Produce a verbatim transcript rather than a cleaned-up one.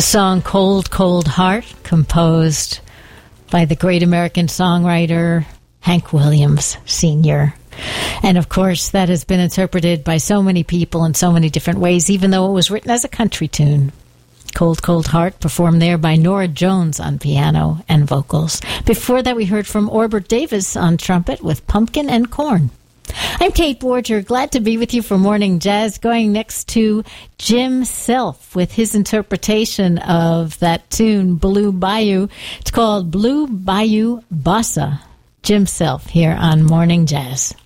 song Cold, Cold Heart, composed by the great American songwriter Hank Williams Senior And, of course, that has been interpreted by so many people in so many different ways, even though it was written as a country tune. Cold, Cold Heart, performed there by Nora Jones on piano and vocals. Before that, we heard from Orbert Davis on trumpet with Pumpkin and Corn. I'm Kate Borger, glad to be with you for Morning Jazz, going next to Jim Self with his interpretation of that tune, Blue Bayou. It's called Blue Bayou Bossa. Jim Self here on Morning Jazz.